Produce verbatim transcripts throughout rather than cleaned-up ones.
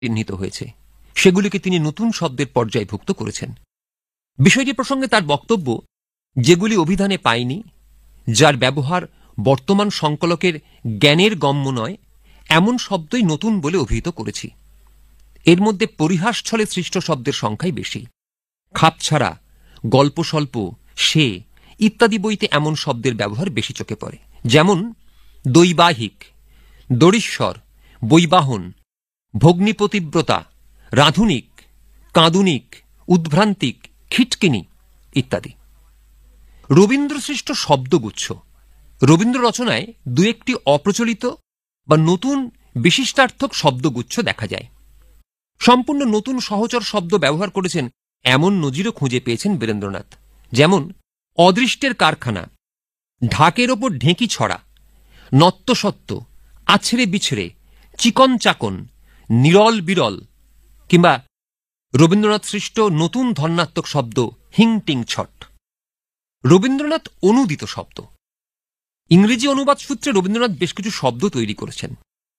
চিহ্নিত হয়েছে সেগুলিকে তিনি নতুন শব্দের পর্যায়ভুক্ত করেছেন। বিষয়টি প্রসঙ্গে তার বক্তব্য, যেগুলি অভিধানে পায়নি, যার ব্যবহার বর্তমান সংকলকের জ্ঞানের গম্য নয়, এমন শব্দই নতুন বলে অভিহিত করেছি। এর মধ্যে পরিহাস ছলে সৃষ্ট শব্দের সংখ্যাই বেশি। খাপছাড়া, গল্পস্বল্প, সে ইত্যাদি বইতে এমন শব্দের ব্যবহার বেশি চোখে পড়ে, যেমন দৈবাহিক, দড়ীশ্বর, বৈবাহন, ভগ্নিপতিব্রতা, রাধুনিক, কাঁদুনিক, উদ্ভ্রান্তিক, খিটকিনি ইত্যাদি। রবীন্দ্রসৃষ্ট শব্দগুচ্ছ। রবীন্দ্র রচনায় দু একটি অপ্রচলিত বা নতুন বিশিষ্টার্থক শব্দগুচ্ছ দেখা যায়। সম্পূর্ণ নতুন সহচর শব্দ ব্যবহার করেছেন এমন নজিরও খুঁজে পেয়েছেন বীরেন্দ্রনাথ, যেমন অদৃষ্টের কারখানা, ঢাকের ওপর ঢেঁকি ছড়া, নত্তসত্ত্ব, আছড়ে বিছড়ে, চিকন চাকন, নিরল বিরল, কিংবা রবীন্দ্রনাথ সৃষ্ট নতুন ধন্যাত্মক শব্দ হিং টিং ছট। রবীন্দ্রনাথ অনুদিত শব্দ। ইংরেজি অনুবাদ সূত্রে রবীন্দ্রনাথ বেশ কিছু শব্দ তৈরি করেছেন।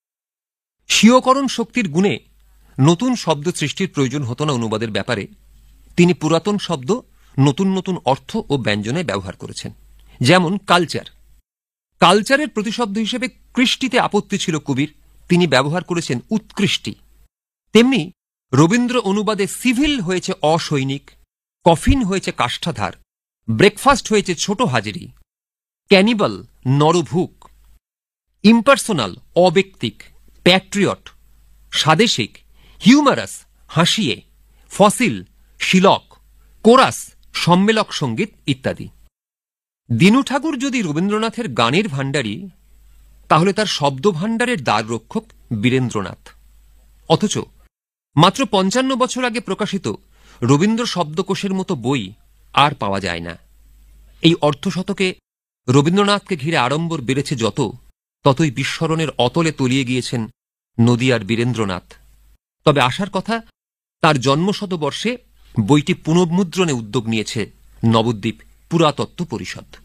স্বীয়করণ শক্তির গুণে নতুন শব্দ সৃষ্টির প্রয়োজন হতো না অনুবাদের ব্যাপারে। তিনি পুরাতন শব্দ নতুন নতুন অর্থ ও ব্যঞ্জনে ব্যবহার করেছেন, যেমন কালচার। কালচারের প্রতিশব্দ হিসেবে কৃষ্টিতে আপত্তি ছিল কবির, তিনি ব্যবহার করেছেন উৎকৃষ্টি। তেমনি রবীন্দ্র অনুবাদে সিভিল হয়েছে অসৈনিক, কফিন হয়েছে কাষ্ঠাধার, ব্রেকফাস্ট হয়েছে ছোট হাজেরি, cannibal নরভুক, impersonal অব্যক্তিক, Patriot স্বাদেশিক, humorous হাসিয়ে, fossil শিলক, কোরাস সম্মেলক সঙ্গীত ইত্যাদি। দীনু ঠাকুর যদি রবীন্দ্রনাথের গানের ভাণ্ডারী, তাহলে তার শব্দ ভাণ্ডারের দ্বাররক্ষক বীরেন্দ্রনাথ। অথচ মাত্র পঞ্চান্ন বছর আগে প্রকাশিত রবীন্দ্র শব্দকোষের মতো বই আর পাওয়া যায় না। এই অর্ধশতকে রবীন্দ্রনাথকে ঘিরে আড়ম্বর বেড়েছে যত, ততই বিস্মরণের অতলে তলিয়ে গিয়েছেন নদিয়ার বীরেন্দ্রনাথ। তবে আশার কথা, তার জন্মশতবর্ষে বইটি পুনর্মুদ্রণে উদ্যোগ নিয়েছে নবদ্বীপ পুরাতত্ত্ব পরিষদ।